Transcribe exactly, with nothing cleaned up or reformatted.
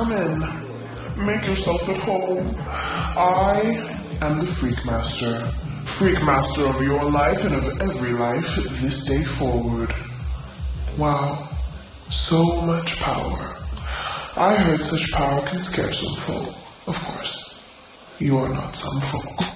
Come in. Make yourself at home. I am the Freak Master. Freak Master of your life and of every life this day forward. Wow. So much power. I heard such power can scare some folk. Of course, you are not some folk.